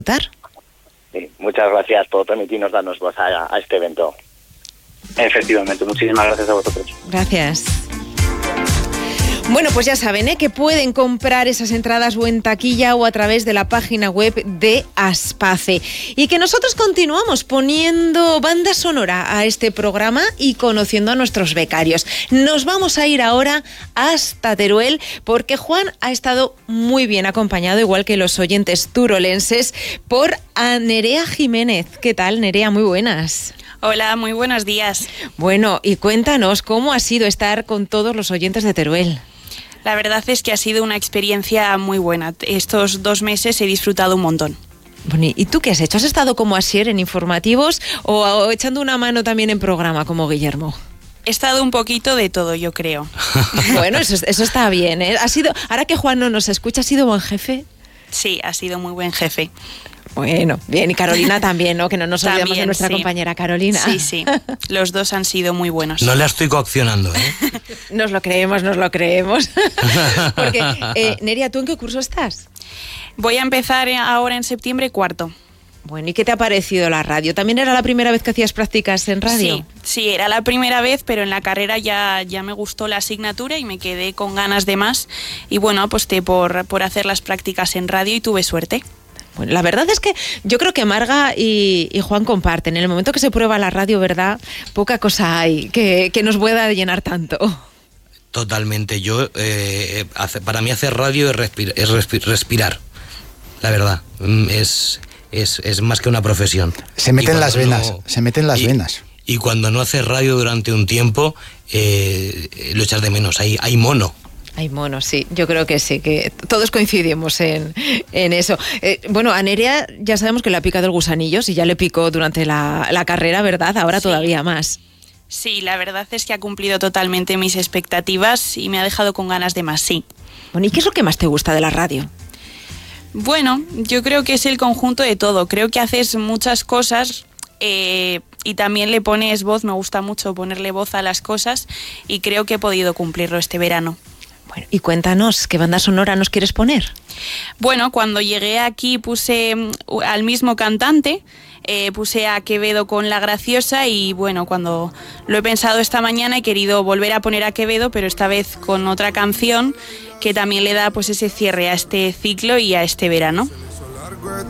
disfrutar. Sí, muchas gracias por permitirnos darnos voz a este evento. Efectivamente, muchísimas gracias a vosotros. Gracias. Bueno, pues ya saben, que pueden comprar esas entradas o en taquilla o a través de la página web de Aspace. Y que nosotros continuamos poniendo banda sonora a este programa y conociendo a nuestros becarios. Nos vamos a ir ahora hasta Teruel porque Juan ha estado muy bien acompañado, igual que los oyentes turolenses, por Nerea Jiménez. ¿Qué tal, Nerea? Muy buenas. Hola, muy buenos días. Bueno, y cuéntanos, ¿cómo ha sido estar con todos los oyentes de Teruel? La verdad es que ha sido una experiencia muy buena. Estos 2 meses he disfrutado un montón. Bueno, ¿y tú qué has hecho? ¿Has estado como Asier en informativos o echando una mano también en programa como Guillermo? He estado un poquito de todo, yo creo. Bueno, eso está bien, ¿eh? Ahora que Juan no nos escucha, ¿ha sido buen jefe? Sí, ha sido muy buen jefe. Bueno, bien, y Carolina también, ¿no? Que no nos olvidamos de nuestra compañera Carolina. Sí, los dos han sido muy buenos. No la estoy coaccionando, ¿eh? Nos lo creemos. Porque, Nerea, ¿tú en qué curso estás? Voy a empezar ahora en septiembre 4º. Bueno, ¿y qué te ha parecido la radio? ¿También era la primera vez que hacías prácticas en radio? Sí, era la primera vez, pero en la carrera ya me gustó la asignatura y me quedé con ganas de más. Y bueno, aposté por hacer las prácticas en radio y tuve suerte. Bueno, la verdad es que yo creo que Marga y Juan comparten. En el momento que se prueba la radio, ¿verdad? Poca cosa hay que nos pueda llenar tanto. Totalmente. Para mí hacer radio es respirar. La verdad. Es más que una profesión. Se meten las venas. Y cuando no haces radio durante un tiempo, lo echas de menos. Hay mono. Hay monos, sí, yo creo que sí, que todos coincidimos en eso. Bueno, a Nerea ya sabemos que le ha picado el gusanillo, si ya le picó durante la carrera, ¿verdad? Ahora sí. Todavía más. Sí, la verdad es que ha cumplido totalmente mis expectativas y me ha dejado con ganas de más, sí. Bueno, ¿y qué es lo que más te gusta de la radio? Bueno, yo creo que es el conjunto de todo. Creo que haces muchas cosas y también le pones voz. Me gusta mucho ponerle voz a las cosas y creo que he podido cumplirlo este verano. Bueno, y cuéntanos, ¿qué banda sonora nos quieres poner? Bueno, cuando llegué aquí puse al mismo cantante, puse a Quevedo con La Graciosa y bueno, cuando lo he pensado esta mañana he querido volver a poner a Quevedo, pero esta vez con otra canción que también le da pues ese cierre a este ciclo y a este verano.